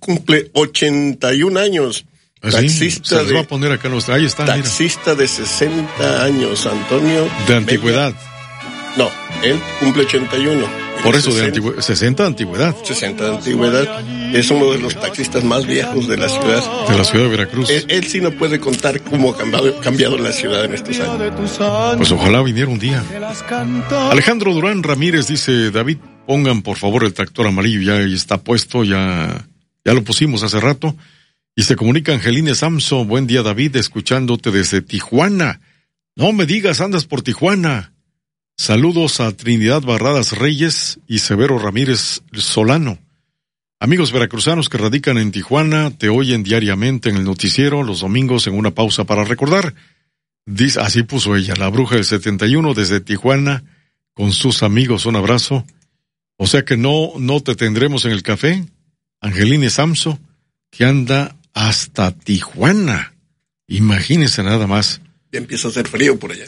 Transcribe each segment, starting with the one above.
cumple 81 años. Taxista se va a poner acá ahí está, taxista de 60 años, Antonio. De antigüedad. No, él cumple 81. Por eso 60 de antigüedad. 60 de antigüedad. Es uno de los taxistas más viejos de la ciudad. De la ciudad de Veracruz. Él sí no puede contar cómo ha cambiado la ciudad en estos años. Pues ojalá viniera un día. Alejandro Durán Ramírez dice, David, pongan por favor el tractor amarillo, ya está puesto, ya lo pusimos hace rato. Y se comunica Angeline Samso, buen día David, escuchándote desde Tijuana. No me digas, andas por Tijuana. Saludos a Trinidad Barradas Reyes y Severo Ramírez Solano. Amigos veracruzanos que radican en Tijuana, te oyen diariamente en el noticiero, los domingos en una pausa para recordar. Dice, así puso ella, la bruja del 71 desde Tijuana, con sus amigos, un abrazo. O sea que no te tendremos en el café, Angeline Samso, que anda hasta Tijuana. Imagínense nada más. Ya empieza a hacer frío por allá.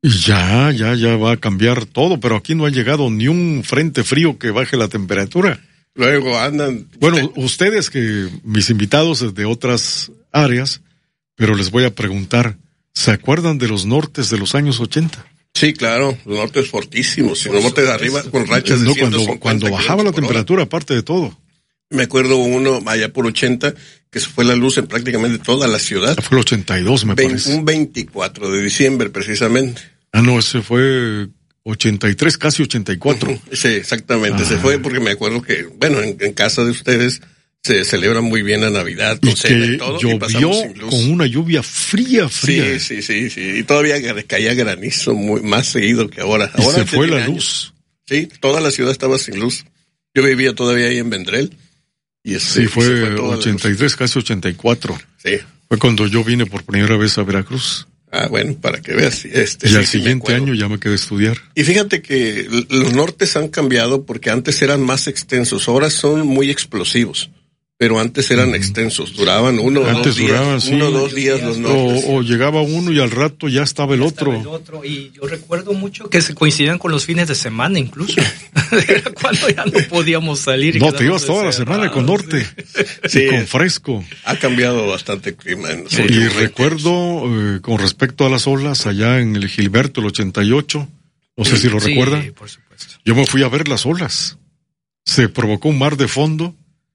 Ya va a cambiar todo, pero aquí no ha llegado ni un frente frío que baje la temperatura. Luego andan... Bueno, ustedes que mis invitados de otras áreas, pero les voy a preguntar, ¿se acuerdan de los nortes de los años 80? Sí, claro, los nortes fortísimos, los nortes de arriba con rachas de 150 cuando bajaba la temperatura, aparte de todo. Me acuerdo uno allá por 80, que se fue la luz en prácticamente toda la ciudad. Fue el 82, me parece. Un 24 de diciembre, precisamente. No, ese fue 83, casi 84. Sí, exactamente, se fue porque me acuerdo que, bueno, en casa de ustedes se celebra muy bien la Navidad, con cena y todo. Llovió con una lluvia fría. Sí, y todavía caía granizo más seguido que ahora. Y se fue la luz. Sí, toda la ciudad estaba sin luz. Yo vivía todavía ahí en Vendrell. Sí, fue 83, casi 84. Sí. Fue cuando yo vine por primera vez a Veracruz. Ah, bueno, para que veas. Y al siguiente año ya me quedé a estudiar. Y fíjate que los nortes han cambiado porque antes eran más extensos, ahora son muy explosivos. Pero antes eran extensos, duraban uno o dos días los nortes. O llegaba uno y al rato ya estaba el otro. Y yo recuerdo mucho que se coincidían con los fines de semana incluso. Era cuando ya no podíamos salir. No, te ibas toda la semana con norte. Sí, y con fresco. Ha cambiado bastante el clima. Y recuerdo, con respecto a las olas, allá en el Gilberto, el 88, no sé si lo recuerdan. Sí, por supuesto. Yo me fui a ver las olas. Se provocó un mar de fondo.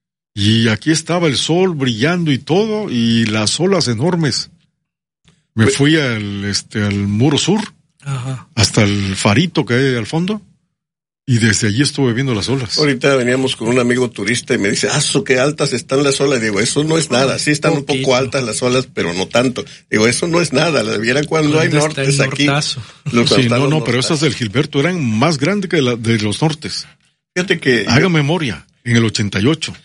Y aquí estaba el sol brillando y todo, y las olas enormes. Me fui al muro sur, hasta el farito que hay al fondo, y desde allí estuve viendo las olas. Ahorita veníamos con un amigo turista y me dice, qué altas están las olas. Digo, eso no es nada. Sí están un poco altas las olas, pero no tanto. Digo, eso no es nada. Viera cuando hay nortes aquí. Sí, pero esas del Gilberto eran más grandes que de los nortes. Fíjate que... Haga memoria, en el 88.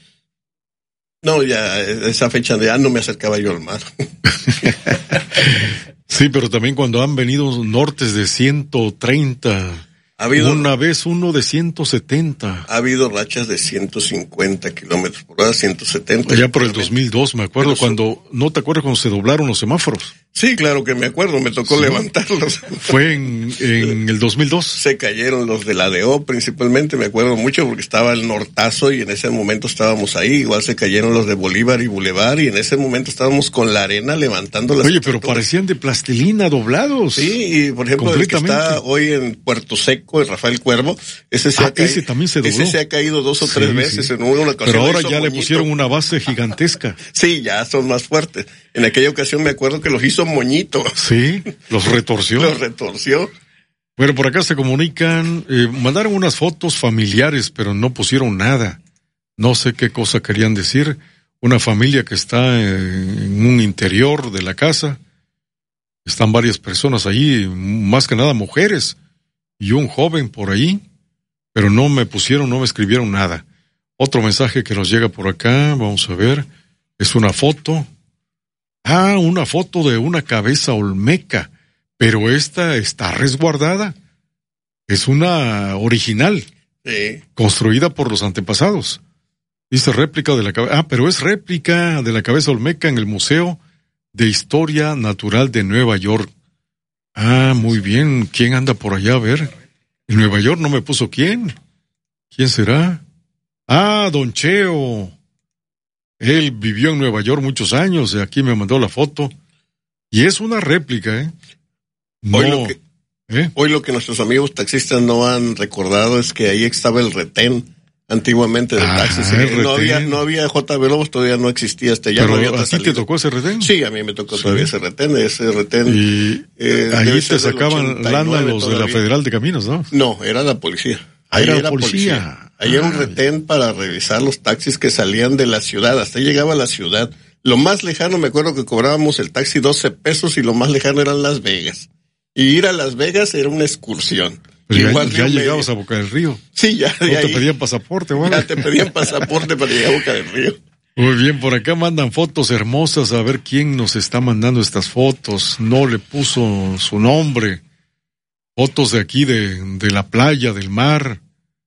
No, ya, esa fecha ya no me acercaba yo al mar. Sí, pero también cuando han venido nortes de 130, ha habido una vez uno de 170. Ha habido rachas de 150 kilómetros por hora, 170. Allá por el 2002, me acuerdo, ¿no te acuerdas cuando se doblaron los semáforos? Sí, claro que me acuerdo, me tocó levantarlos. Fue en el 2002. Se cayeron los de la DO principalmente, me acuerdo mucho porque estaba el nortazo y en ese momento estábamos ahí, igual se cayeron los de Bolívar y Boulevard y en ese momento estábamos con la arena levantando las... Oye, pero parecían de plastilina doblados. Sí, y por ejemplo el que está hoy en Puerto Seco, el Rafael Cuervo, ese también se dobló. Ese se ha caído 2 o 3 veces en una ocasión. Pero ahora ya le pusieron una base gigantesca. Sí, ya son más fuertes. En aquella ocasión me acuerdo que los hizo moñito. Sí, los retorció. Bueno, por acá se comunican, mandaron unas fotos familiares, pero no pusieron nada. No sé qué cosa querían decir. Una familia que está en un interior de la casa. Están varias personas allí, más que nada mujeres. Y un joven por ahí, pero no me escribieron nada. Otro mensaje que nos llega por acá, vamos a ver, es una foto. Una foto de una cabeza olmeca, pero esta está resguardada. Es una original, construida por los antepasados. Dice réplica de la cabeza. Pero es réplica de la cabeza olmeca en el Museo de Historia Natural de Nueva York. Muy bien. ¿Quién anda por allá? A ver. En Nueva York no me puso quién. ¿Quién será? Don Cheo. Él vivió en Nueva York muchos años, y aquí me mandó la foto. Y es una réplica, ¿eh? No, hoy lo que nuestros amigos taxistas no han recordado es que ahí estaba el retén antiguamente de taxis. No había JB Lobos, todavía no existía hasta allá. ¿Pero a ti te tocó ese retén? Sí, a mí me tocó todavía ese retén. Y ahí te sacaban lana los de la Federal de Caminos, ¿no? No, era la policía. Ahí era la policía. Ahí era un retén para revisar los taxis que salían de la ciudad. Hasta ahí llegaba a la ciudad. Lo más lejano, me acuerdo que cobrábamos el taxi 12 pesos y lo más lejano eran Las Vegas. Y ir a Las Vegas era una excursión. Pero ya llegabas a Boca del Río. Sí, ya. ¿No te pedían pasaporte, güey? Ya te pedían pasaporte para llegar a Boca del Río. Muy bien, por acá mandan fotos hermosas. A ver quién nos está mandando estas fotos. No le puso su nombre. Fotos de aquí, de la playa, del mar,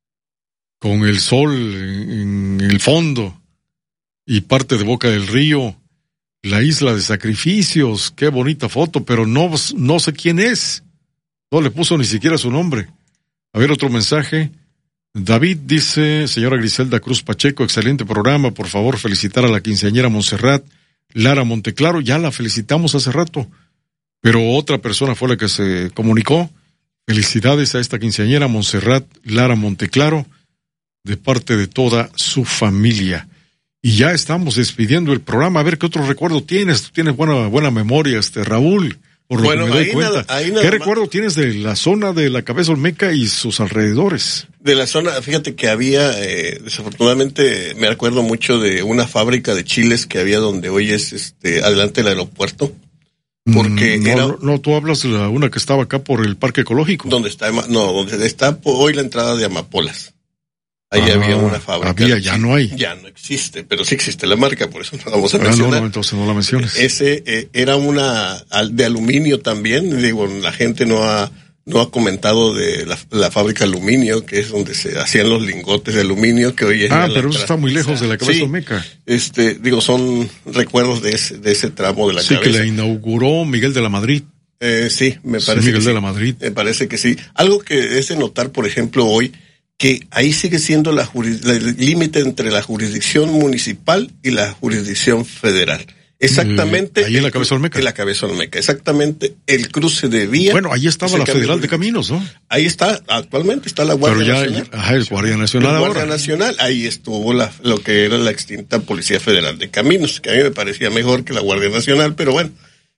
con el sol en el fondo. Y parte de Boca del Río, la isla de sacrificios, qué bonita foto, pero no sé quién es. No le puso ni siquiera su nombre. A ver, otro mensaje. David dice, señora Griselda Cruz Pacheco, excelente programa, por favor felicitar a la quinceañera Montserrat Lara Monteclaro. Ya la felicitamos hace rato, pero otra persona fue la que se comunicó. Felicidades a esta quinceañera Montserrat Lara Monteclaro, de parte de toda su familia. Y ya estamos despidiendo el programa. A ver, ¿qué otro recuerdo tienes? Tú tienes buena memoria, Raúl, por lo que me doy cuenta. ¿Qué recuerdo tienes de la zona de la Cabeza Olmeca y sus alrededores? De la zona, fíjate que había, desafortunadamente, me acuerdo mucho de una fábrica de chiles que había donde hoy es, adelante del aeropuerto. Porque tú hablas de una que estaba acá por el Parque Ecológico. Donde está hoy la entrada de Amapolas. Ahí había una fábrica. Ya no hay. Ya no existe, pero sí existe la marca, por eso no la vamos a mencionar. No, entonces no la menciones. Ese era una de aluminio también. Digo, la gente no ha comentado de la fábrica de aluminio, que es donde se hacían los lingotes de aluminio que hoy es. Pero eso está muy lejos de la Cabeza Olmeca. Son recuerdos de ese tramo de la cabeza. Sí, que la inauguró Miguel de la Madrid. Sí, me parece. Miguel de la Madrid. Me parece que sí. Algo que es de notar, por ejemplo, hoy, que ahí sigue siendo el límite entre la jurisdicción municipal y la jurisdicción federal. Exactamente. Ahí en la Cabeza Olmeca. En la Cabeza Olmeca, exactamente. El cruce de vía. Bueno, ahí estaba la Federal de Caminos, ¿no? Ahí está, actualmente está la Guardia Nacional. El Guardia Nacional ahora. Guardia Nacional, ahí estuvo lo que era la extinta Policía Federal de Caminos, que a mí me parecía mejor que la Guardia Nacional, pero bueno,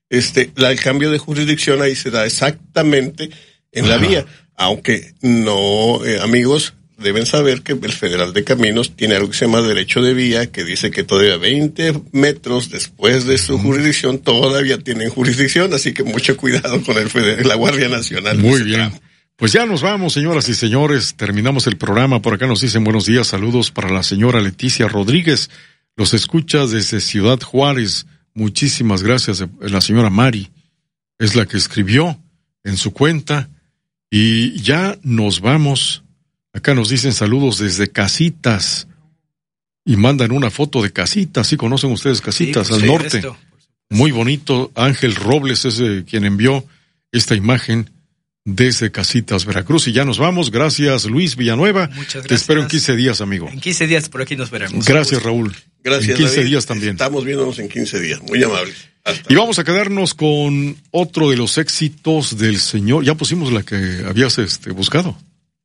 el cambio de jurisdicción ahí se da exactamente en la vía. Aunque no, amigos, deben saber que el Federal de Caminos tiene algo que se llama derecho de vía, que dice que todavía 20 metros después de su jurisdicción todavía tienen jurisdicción, así que mucho cuidado con la Guardia Nacional. Muy bien. Pues ya nos vamos, señoras y señores, terminamos el programa. Por acá nos dicen buenos días, saludos para la señora Leticia Rodríguez, los escucha desde Ciudad Juárez. Muchísimas gracias. La señora Mari es la que escribió en su cuenta. Y ya nos vamos. Acá nos dicen saludos desde Casitas. Y mandan una foto de Casitas. ¿Sí conocen ustedes Casitas? Al norte. Muy bonito. Ángel Robles es quien envió esta imagen desde Casitas, Veracruz. Y ya nos vamos. Gracias, Luis Villanueva. Muchas gracias. Te espero en 15 días, amigo. En 15 días por aquí nos veremos. Gracias, Raúl. Gracias, en 15 David. días también. Estamos viéndonos en 15 días. Muy amables. Y vamos a quedarnos con otro de los éxitos del señor. Ya pusimos la que habías buscado.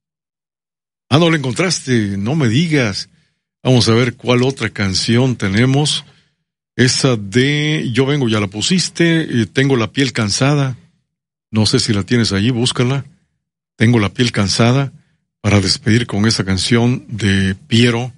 No la encontraste, no me digas. Vamos a ver cuál otra canción tenemos. Esa de Yo Vengo, ya la pusiste. Tengo la piel cansada. No sé si la tienes allí, búscala. Tengo la piel cansada, para despedir con esa canción de Piero.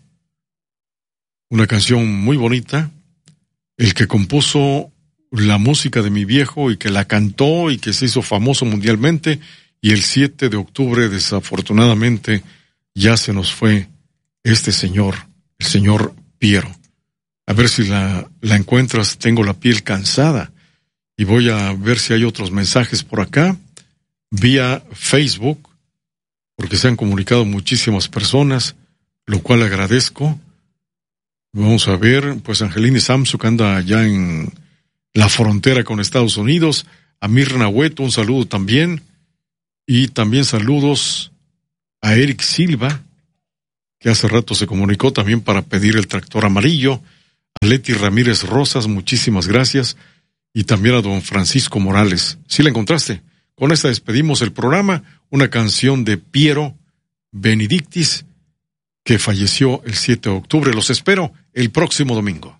Una canción muy bonita. El que compuso la música de mi viejo y que la cantó y que se hizo famoso mundialmente, y el 7 de octubre desafortunadamente ya se nos fue este señor, el señor Piero. A ver si la encuentras. Tengo la piel cansada. Y voy a ver si hay otros mensajes por acá, vía Facebook, porque se han comunicado muchísimas personas, lo cual agradezco. Vamos a ver, pues Angelini Samsuk anda allá en la frontera con Estados Unidos. A Mirna Hueto, un saludo también. Y también saludos a Eric Silva, que hace rato se comunicó también para pedir el tractor amarillo. A Leti Ramírez Rosas, muchísimas gracias. Y también a don Francisco Morales. ¿Sí la encontraste? Con esta despedimos el programa, una canción de Piero Benedictis, que falleció el 7 de octubre. Los espero el próximo domingo.